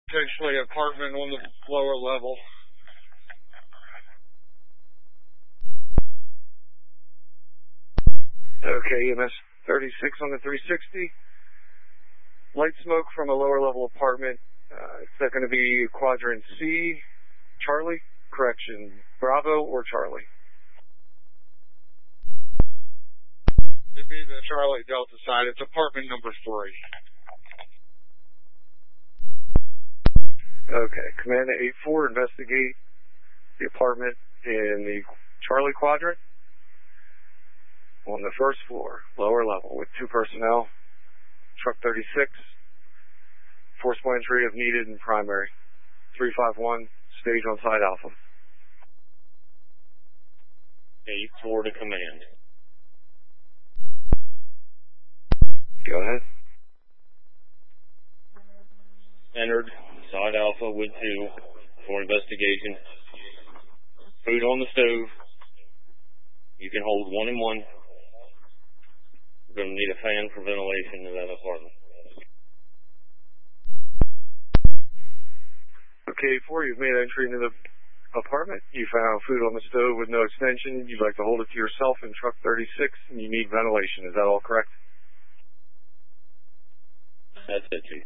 Potentially apartment on the lower level. Okay, EMS 36 on the 360. Light smoke from a lower level apartment. Is that going to be quadrant C, Charlie? Correction, Bravo or Charlie? It'd be the Charlie Delta side. It's apartment number 3. Okay, Command 8-4, investigate the apartment in the Charlie quadrant on the first floor, lower level, with 2 personnel, truck 36, forcible entry if needed in primary, 351, stage on side Alpha. 8-4 to command. Go ahead. Entered side Alpha with 2 for investigation. Food on the stove. You can hold 1 and 1. We're going to need a fan for ventilation in that apartment. Okay, 4, you've made entry into the apartment. You found food on the stove with no extension. You'd like to hold it to yourself in truck 36, and you need ventilation. Is that all correct? That's it, Chief.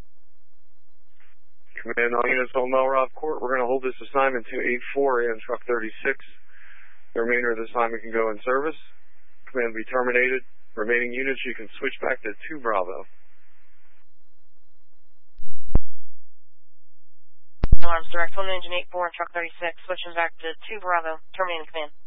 Command all units on Melrose Court. We're going to hold this assignment to 8-4 and truck 36. The remainder of the assignment can go in service. Command be terminated. Remaining units, you can switch back to 2 Bravo. Alarms direct, 1 engine 8-4 and truck 36, switching back to 2 Bravo, terminating command.